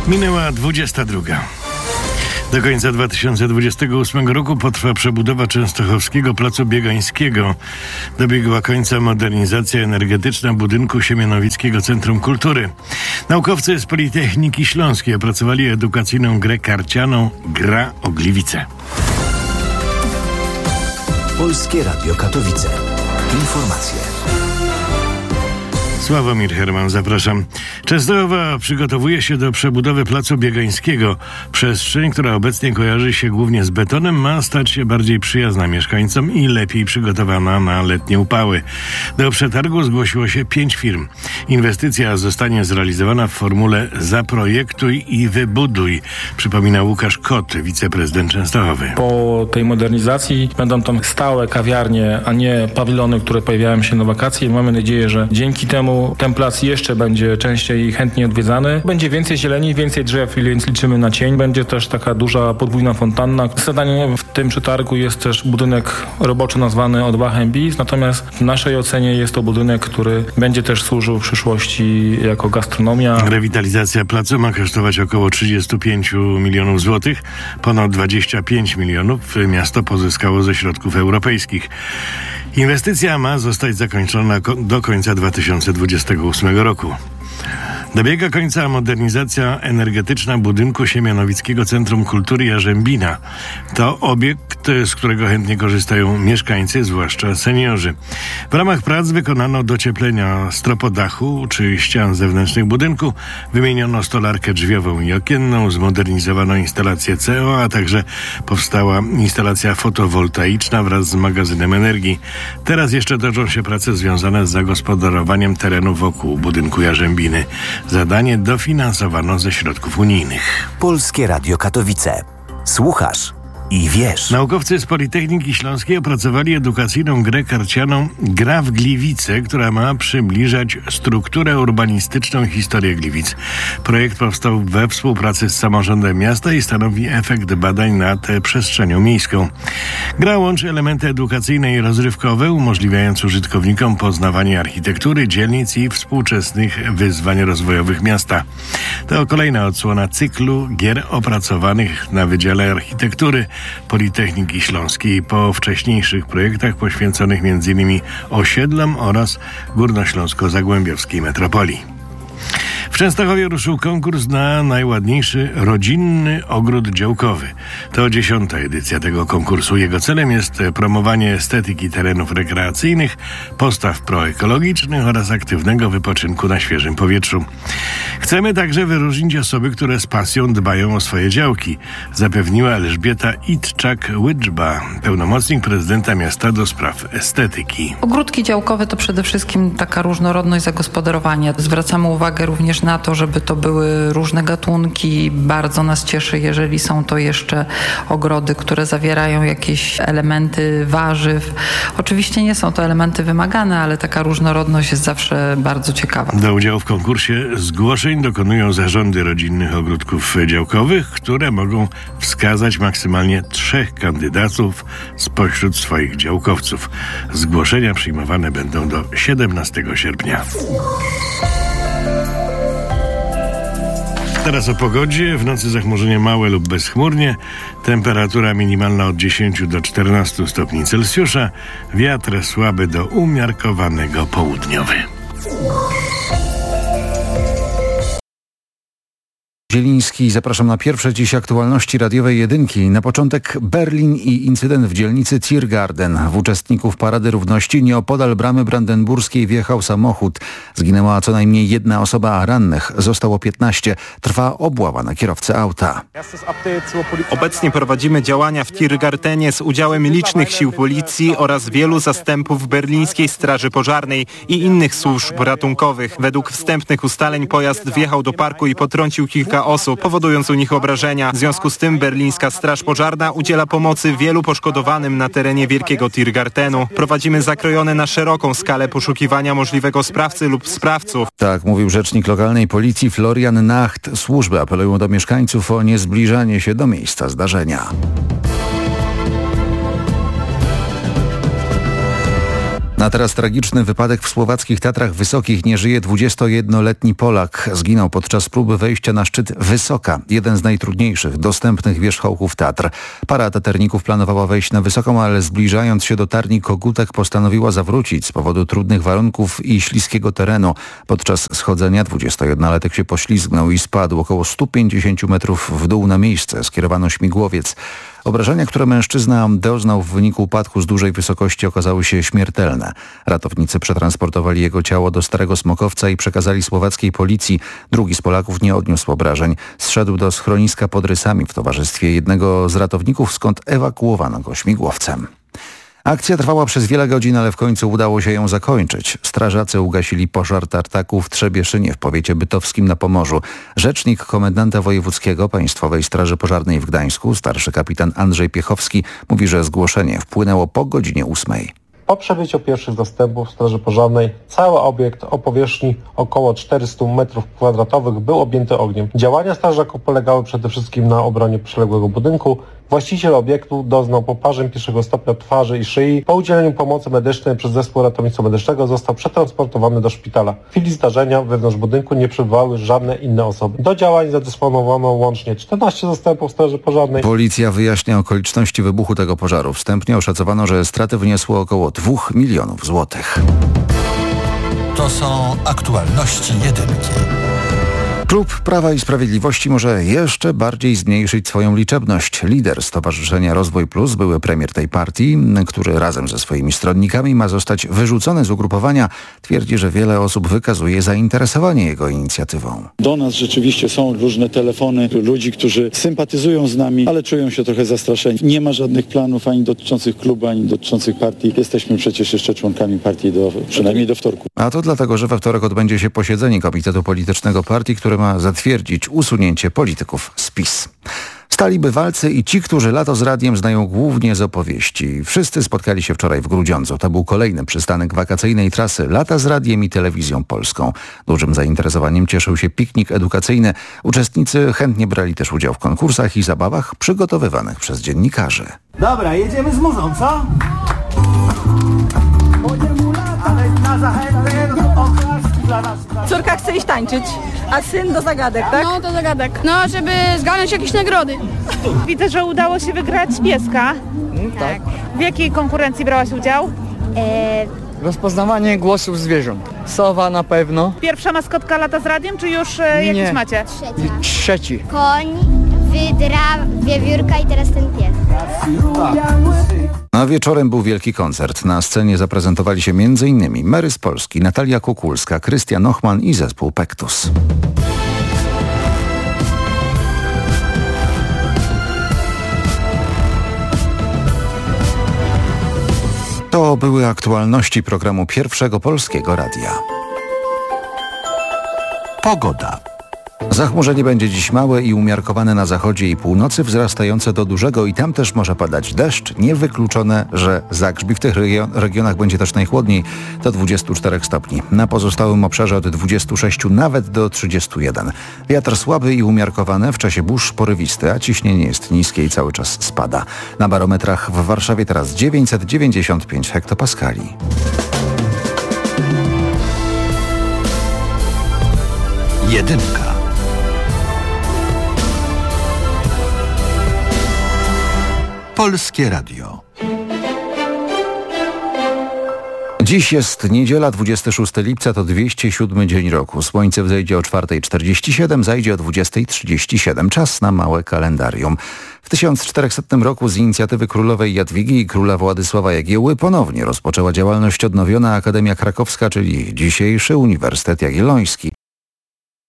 Minęła 22. Do końca 2028 roku potrwa przebudowa częstochowskiego Placu Biegańskiego. Dobiegła końca modernizacja energetyczna budynku Siemianowickiego Centrum Kultury. Naukowcy z Politechniki Śląskiej opracowali edukacyjną grę karcianą Gra o Gliwice. Polskie Radio Katowice. Informacje. Sławomir Herman, zapraszam. Częstochowa przygotowuje się do przebudowy Placu Biegańskiego. Przestrzeń, która obecnie kojarzy się głównie z betonem, ma stać się bardziej przyjazna mieszkańcom i lepiej przygotowana na letnie upały. Do przetargu zgłosiło się 5 firm. Inwestycja zostanie zrealizowana w formule zaprojektuj i wybuduj, przypomina Łukasz Kot, wiceprezydent Częstochowy. Po tej modernizacji będą tam stałe kawiarnie, a nie pawilony, które pojawiają się na wakacje. Mamy nadzieję, że dzięki temu ten plac jeszcze będzie częściej i chętnie odwiedzany. Będzie więcej zieleni, więcej drzew, więc liczymy na cień. Będzie też taka duża podwójna fontanna. Zadaniem w tym przetargu jest też budynek roboczy nazwany Odwachem Bis, natomiast w naszej ocenie jest to budynek, który będzie też służył w przyszłości jako gastronomia. Rewitalizacja placu ma kosztować około 35 milionów złotych. Ponad 25 milionów miasto pozyskało ze środków europejskich. Inwestycja ma zostać zakończona do końca 2028 roku. Dobiega końca modernizacja energetyczna budynku Siemianowickiego Centrum Kultury Jarzębina. To obiekt, z którego chętnie korzystają mieszkańcy, zwłaszcza seniorzy. W ramach prac wykonano docieplenia stropodachu czy ścian zewnętrznych budynku, wymieniono stolarkę drzwiową i okienną, zmodernizowano instalację CO, a także powstała instalacja fotowoltaiczna wraz z magazynem energii. Teraz jeszcze toczą się prace związane z zagospodarowaniem terenu wokół budynku Jarzębiny. Zadanie dofinansowano ze środków unijnych. Polskie Radio Katowice. Słuchasz i wiesz. Naukowcy z Politechniki Śląskiej opracowali edukacyjną grę karcianą Gra w Gliwice, która ma przybliżać strukturę urbanistyczną i historię Gliwic. Projekt powstał we współpracy z samorządem miasta i stanowi efekt badań nad przestrzenią miejską. Gra łączy elementy edukacyjne i rozrywkowe, umożliwiając użytkownikom poznawanie architektury, dzielnic i współczesnych wyzwań rozwojowych miasta. To kolejna odsłona cyklu gier opracowanych na Wydziale Architektury Politechniki Śląskiej po wcześniejszych projektach poświęconych m.in. osiedlom oraz górnośląsko-zagłębiowskiej metropolii. W Częstochowie ruszył konkurs na najładniejszy rodzinny ogród działkowy. To 10. edycja tego konkursu. Jego celem jest promowanie estetyki terenów rekreacyjnych, postaw proekologicznych oraz aktywnego wypoczynku na świeżym powietrzu. Chcemy także wyróżnić osoby, które z pasją dbają o swoje działki, zapewniła Elżbieta Itczak-Łydżba, pełnomocnik prezydenta miasta do spraw estetyki. Ogródki działkowe to przede wszystkim taka różnorodność zagospodarowania. Zwracamy uwagę również na to, żeby to były różne gatunki. Bardzo nas cieszy, jeżeli są to jeszcze ogrody, które zawierają jakieś elementy warzyw. Oczywiście nie są to elementy wymagane, ale taka różnorodność jest zawsze bardzo ciekawa. Do udziału w konkursie zgłoszeń dokonują zarządy rodzinnych ogródków działkowych, które mogą wskazać maksymalnie 3 kandydatów spośród swoich działkowców. Zgłoszenia przyjmowane będą do 17 sierpnia. Teraz o pogodzie. W nocy zachmurzenie małe lub bezchmurnie. Temperatura minimalna od 10 do 14 stopni Celsjusza. Wiatr słaby do umiarkowanego południowy. Zieliński, zapraszam na pierwsze dziś aktualności radiowej jedynki. Na początek Berlin i incydent w dzielnicy Tiergarten. W uczestników Parady Równości nieopodal bramy brandenburskiej wjechał samochód. Zginęła co najmniej 1 osoba, a rannych zostało 15. Trwa obława na kierowcę auta. Obecnie prowadzimy działania w Tiergartenie z udziałem licznych sił policji oraz wielu zastępów berlińskiej Straży Pożarnej i innych służb ratunkowych. Według wstępnych ustaleń pojazd wjechał do parku i potrącił kilka osób, powodując u nich obrażenia. W związku z tym berlińska Straż Pożarna udziela pomocy wielu poszkodowanym na terenie Wielkiego Tiergartenu. Prowadzimy zakrojone na szeroką skalę poszukiwania możliwego sprawcy lub sprawców. Tak mówił rzecznik lokalnej policji Florian Nacht. Służby apelują do mieszkańców o niezbliżanie się do miejsca zdarzenia. Na A teraz tragiczny wypadek w słowackich Tatrach Wysokich. Nie żyje 21-letni Polak. Zginął podczas próby wejścia na szczyt Wysoka, jeden z najtrudniejszych dostępnych wierzchołków Tatr. Para taterników planowała wejść na Wysoką, ale zbliżając się do Tarni Kogutek postanowiła zawrócić z powodu trudnych warunków i śliskiego terenu. Podczas schodzenia 21-latek się poślizgnął i spadł. Około 150 metrów w dół na miejsce skierowano śmigłowiec. Obrażenia, które mężczyzna doznał w wyniku upadku z dużej wysokości, okazały się śmiertelne. Ratownicy przetransportowali jego ciało do Starego Smokowca i przekazali słowackiej policji. Drugi z Polaków nie odniósł obrażeń. Zszedł do schroniska pod Rysami w towarzystwie jednego z ratowników, skąd ewakuowano go śmigłowcem. Akcja trwała przez wiele godzin, ale w końcu udało się ją zakończyć. Strażacy ugasili pożar tartaku w Trzebieszynie w powiecie bytowskim na Pomorzu. Rzecznik komendanta wojewódzkiego Państwowej Straży Pożarnej w Gdańsku, starszy kapitan Andrzej Piechowski, mówi, że zgłoszenie wpłynęło po godzinie 8. Po przebyciu pierwszych zastępów Straży Pożarnej cały obiekt o powierzchni około 400 m2 był objęty ogniem. Działania strażaków polegały przede wszystkim na obronie przyległego budynku. Właściciel obiektu doznał poparzeń pierwszego stopnia twarzy i szyi. Po udzieleniu pomocy medycznej przez zespół ratownictwa medycznego został przetransportowany do szpitala. W chwili zdarzenia wewnątrz budynku nie przebywały żadne inne osoby. Do działań zadysponowano łącznie 14 zastępów Straży Pożarnej. Policja wyjaśnia okoliczności wybuchu tego pożaru. Wstępnie oszacowano, że straty wyniosły około 2 milionów złotych. To są aktualności jedynki. Klub Prawa i Sprawiedliwości może jeszcze bardziej zmniejszyć swoją liczebność. Lider Stowarzyszenia Rozwój Plus, były premier tej partii, który razem ze swoimi stronnikami ma zostać wyrzucony z ugrupowania, twierdzi, że wiele osób wykazuje zainteresowanie jego inicjatywą. Do nas rzeczywiście są różne telefony ludzi, którzy sympatyzują z nami, ale czują się trochę zastraszeni. Nie ma żadnych planów ani dotyczących klubu, ani dotyczących partii. Jesteśmy przecież jeszcze członkami partii przynajmniej do wtorku. A to dlatego, że we wtorek odbędzie się posiedzenie Komitetu Politycznego Partii, które ma zatwierdzić usunięcie polityków z PiS. Stali bywalcy i ci, którzy lato z radiem znają głównie z opowieści. Wszyscy spotkali się wczoraj w Grudziądzu. To był kolejny przystanek wakacyjnej trasy Lata z radiem i Telewizją Polską. Dużym zainteresowaniem cieszył się piknik edukacyjny. Uczestnicy chętnie brali też udział w konkursach i zabawach przygotowywanych przez dziennikarzy. Dobra, jedziemy z muzą, co? Ale na zachętę do oklaski dla nas. Córka chce iść tańczyć, a syn do zagadek, tak? No, do zagadek. No, żeby zgarnąć jakieś nagrody. Widzę, że udało się wygrać pieska. Tak. W jakiej konkurencji brałaś udział? Rozpoznawanie głosów zwierząt. Sowa na pewno. Pierwsza maskotka Lata z radiem, czy już jakieś macie? Trzeci. Koń, wydra, wiewiórka i teraz ten pies. A wieczorem był wielki koncert. Na scenie zaprezentowali się m.in. Mary z Polski, Natalia Kukulska, Krystian Ochman i zespół Pektus. To były aktualności programu Pierwszego Polskiego Radia. Pogoda. Zachmurzenie będzie dziś małe i umiarkowane na zachodzie i północy, wzrastające do dużego i tam też może padać deszcz. Niewykluczone, że zagrzbi. W tych regionach będzie też najchłodniej, do 24 stopni. Na pozostałym obszarze od 26 nawet do 31. Wiatr słaby i umiarkowany, w czasie burz porywisty, a ciśnienie jest niskie i cały czas spada. Na barometrach w Warszawie teraz 995 hektopaskali. Jedynka. Polskie Radio. Dziś jest niedziela, 26 lipca, to 207 dzień roku. Słońce wzejdzie o 4:47, zajdzie o 20:37. Czas na małe kalendarium. W 1400 roku z inicjatywy królowej Jadwigi i króla Władysława Jagiełły ponownie rozpoczęła działalność odnowiona Akademia Krakowska, czyli dzisiejszy Uniwersytet Jagielloński.